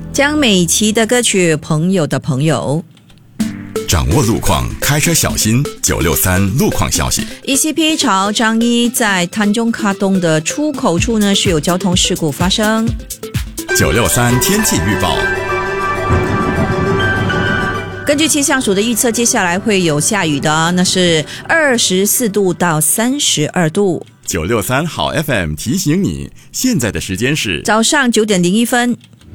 江美琪的歌曲《朋友的朋友》。 掌握路况，开车小心。963路况消息 ECP 朝张一在丹中卡东的出口处呢是有交通事故发生。 963天气预报。 根据气象署的预测，接下来会有下雨的，那是24度到32度。 963好 FM 提醒你，现在的时间是早上9点01分。